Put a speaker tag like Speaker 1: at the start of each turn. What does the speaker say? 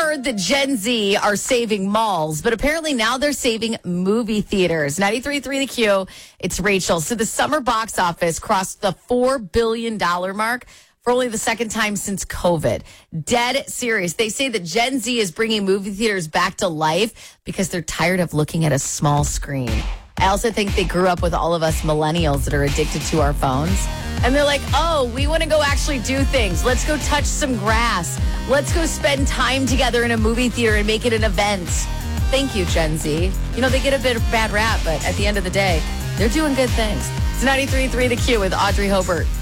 Speaker 1: heard that Gen Z are saving malls, but apparently now they're saving movie theaters. 93.3 The Q, it's Rachel. So the summer box office crossed the $4 billion mark for only the second time since COVID. Dead serious. They say that Gen Z is bringing movie theaters back to life because they're tired of looking at a small screen. I also think they grew up with all of us millennials that are addicted to our phones. And they're like, oh, we want to go actually do things. Let's go touch some grass. Let's go spend time together in a movie theater and make it an event. Thank you, Gen Z. You know, they get a bit of bad rap, but at the end of the day, they're doing good things. It's 93.3 The Q with Audrey Hobart.